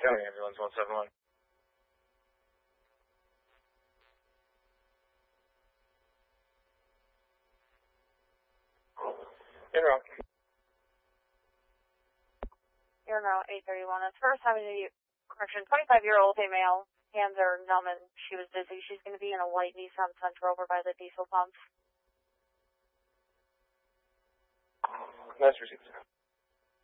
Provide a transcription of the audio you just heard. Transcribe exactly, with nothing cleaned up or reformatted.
County Ambulance one seven one. In route. You're now eight thirty-one. It's first Avenue, correction, twenty-five-year-old female. Hands are numb and she was dizzy. She's going to be in a white Nissan Sentra over by the diesel pumps. Nice received.